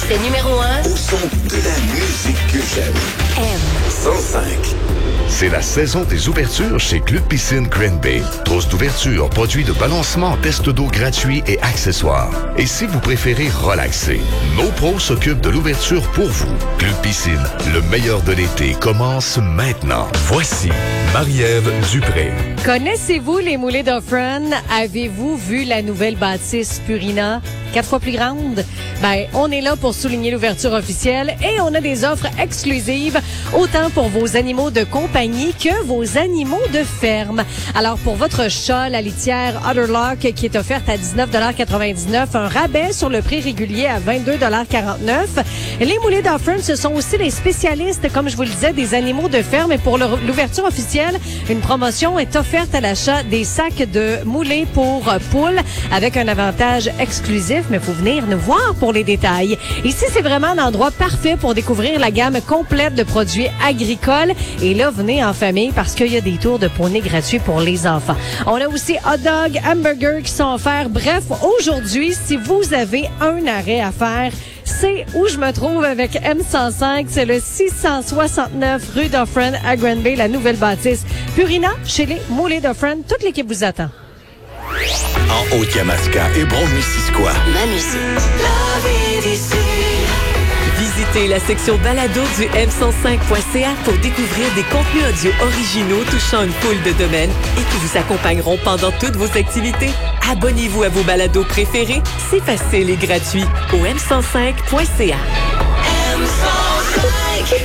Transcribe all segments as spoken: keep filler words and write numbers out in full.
succès numéro un au son de la musique que j'aime. M cent cinq. C'est la saison des ouvertures chez Club Piscine Green Bay. Trousse d'ouverture, produits de balancement, test d'eau gratuits et accessoires. Et si vous préférez relaxer, nos pros s'occupent de l'ouverture pour vous. Club Piscine, le meilleur de l'été, commence maintenant. Voici Marie-Ève Dupré. Connaissez-vous les moulets d'Offren? Avez-vous vu la nouvelle bâtisse Purina? Quatre fois plus grande? Ben, on est là pour souligner l'ouverture officielle et on a des offres exclusives, autant pour vos animaux de compagnie que vos animaux de ferme. Alors, pour votre chat, la litière Otterlock, qui est offerte à dix-neuf quatre-vingt-dix-neuf, un rabais sur le prix régulier à vingt-deux quarante-neuf. Les moulets d'Offren, ce sont aussi les spécialistes, comme je vous le disais, des animaux de ferme. Et pour l'ouverture officielle, une promotion est offerte à l'achat des sacs de moulets pour poules avec un avantage exclusif. Mais il faut venir nous voir pour les détails. Ici, c'est vraiment un endroit parfait pour découvrir la gamme complète de produits agricoles. Et là, venez en famille parce qu'il y a des tours de poney gratuits pour les enfants. On a aussi hot dog, hamburgers qui sont offerts. Bref, aujourd'hui, si vous avez un arrêt à faire, c'est où je me trouve avec M cent cinq. C'est le six cent soixante-neuf rue d'Offren à Green Bay, la nouvelle bâtisse Purina chez les moulets d'Offren. Toute l'équipe vous attend. En Haute-Yamaska et Brome-Missisquoi. Ma musique. La vie d'ici. Visitez la section balado du m cent cinq point c a pour découvrir des contenus audio originaux touchant une foule de domaines et qui vous accompagneront pendant toutes vos activités. Abonnez-vous à vos balados préférés, c'est facile et gratuit au m cent cinq point c a. M cent cinq.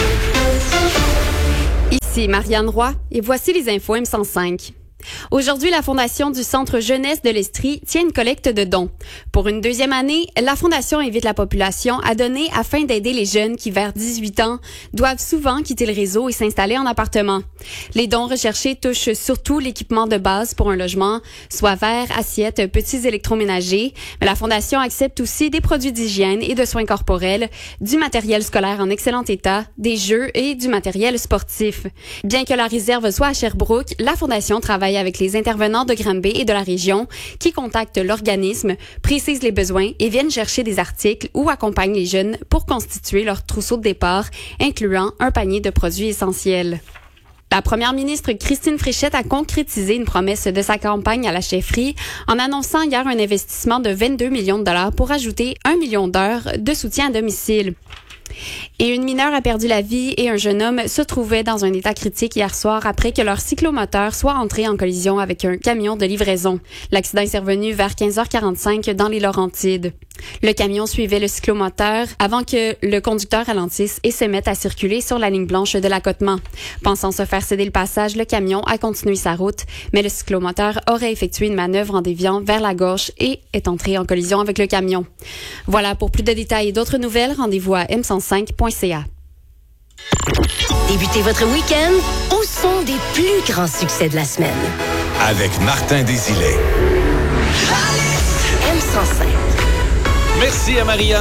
Ici Marianne Roy et voici les infos M cent cinq. Aujourd'hui, la Fondation du Centre Jeunesse de l'Estrie tient une collecte de dons. Pour une deuxième année, la Fondation invite la population à donner afin d'aider les jeunes qui, vers dix-huit ans, doivent souvent quitter le réseau et s'installer en appartement. Les dons recherchés touchent surtout l'équipement de base pour un logement, soit verre, assiettes, petits électroménagers. Mais la Fondation accepte aussi des produits d'hygiène et de soins corporels, du matériel scolaire en excellent état, des jeux et du matériel sportif. Bien que la réserve soit à Sherbrooke, la Fondation travaille avec les intervenants de Granby et de la région qui contactent l'organisme, précisent les besoins et viennent chercher des articles ou accompagnent les jeunes pour constituer leur trousseau de départ, incluant un panier de produits essentiels. La première ministre Christine Fréchette a concrétisé une promesse de sa campagne à la chefferie en annonçant hier un investissement de vingt-deux millions de dollars pour ajouter un million d'heures de soutien à domicile. Et une mineure a perdu la vie et un jeune homme se trouvait dans un état critique hier soir après que leur cyclomoteur soit entré en collision avec un camion de livraison. L'accident est survenu vers quinze heures quarante-cinq dans les Laurentides. Le camion suivait le cyclomoteur avant que le conducteur ralentisse et se mette à circuler sur la ligne blanche de l'accotement. Pensant se faire céder le passage, le camion a continué sa route, mais le cyclomoteur aurait effectué une manœuvre en déviant vers la gauche et est entré en collision avec le camion. Voilà, pour plus de détails et d'autres nouvelles, rendez-vous à m cent cinq point c a. Débutez votre week-end au son des plus grands succès de la semaine. Avec Martin Desilets. M cent cinq. Merci à Marianne.